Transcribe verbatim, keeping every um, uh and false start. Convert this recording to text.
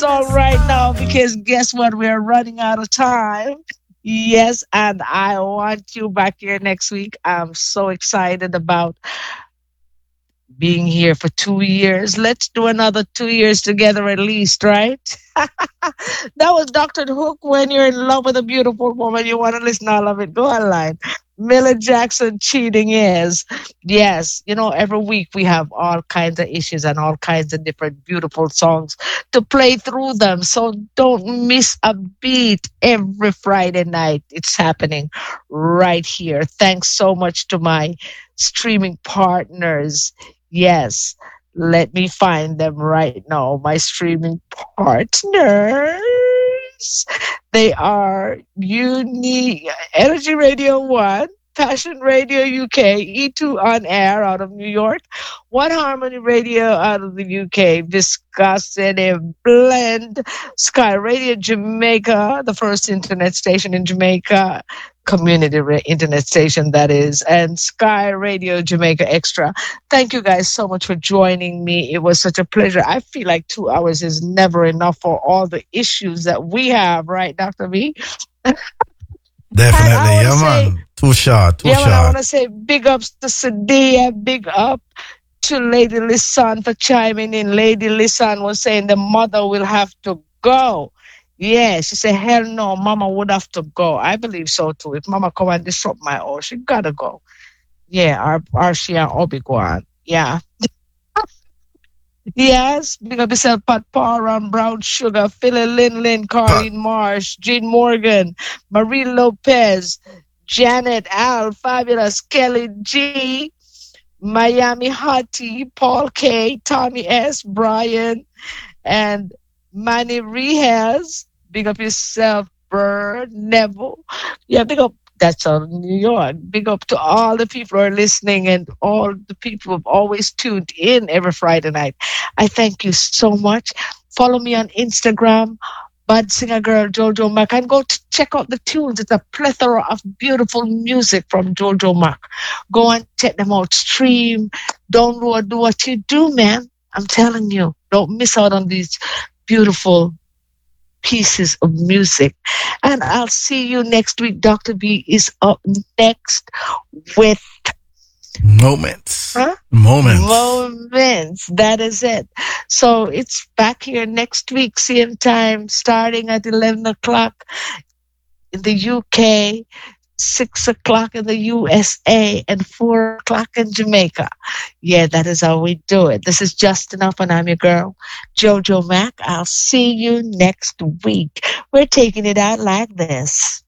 song right now because guess what? We're running out of time. Yes, and I want you back here next week. I'm so excited about being here for two years. Let's do another two years together at least, right? That was doctor Hook. When you're in love with a beautiful woman, you want to listen to all of it. Go online. Miller Jackson, cheating is. Yes, you know, every week we have all kinds of issues and all kinds of different beautiful songs to play through them. So don't miss a beat every Friday night. It's happening right here. Thanks so much to my streaming partners. Yes, let me find them right now. My streaming partners. They are Uni Energy Radio One, Passion Radio U K, E two on air out of New York, One Harmony Radio out of the U K, Viscosity Blend, Sky Radio Jamaica, the first internet station in Jamaica, community ra- internet station that is, and Sky Radio Jamaica Extra. Thank you guys so much for joining me. It was such a pleasure. I feel like two hours is never enough for all the issues that we have, right, Doctor V? And I Definitely, want to yeah, say, man. Too short, too yeah, man, I want short. to say big ups to Sadia, big up to Lady Lisan for chiming in. Lady Lisan was saying the mother will have to go. Yeah, she said, hell no, mama would have to go. I believe so too. If mama come and disrupt my house, she gotta go. Yeah, our, our she and Obi Wan. Yeah. Yes, big up yourself, Pat Power and Brown Sugar, Philly Lin Lin, But Carlene Marsh, Jean Morgan, Marie Lopez, Janet Al, Fabulous, Kelly G, Miami Hottie, Paul K, Tommy S, Brian, and Manny Rehez. Big up yourself, Bird, Neville. Yeah, big up. That's on New York. Big up to all the people who are listening and all the people who've always tuned in every Friday night. I thank you so much. Follow me on Instagram, Bud Singer Girl Jojo Mac, and go to check out the tunes. It's a plethora of beautiful music from Jojo Mac. Go and check them out. Stream, download, do what you do, man. I'm telling you, don't miss out on these beautiful pieces of music. And I'll see you next week. Doctor B is up next with moments. huh? Moments. Moments. That is it. So it's back here next week, same time, starting at eleven o'clock in the U K, six o'clock in the U S A, and four o'clock in Jamaica. Yeah, that is how we do it. This is Just Enough, and I'm your girl, Jojo Mac. I'll see you next week. We're taking it out like this.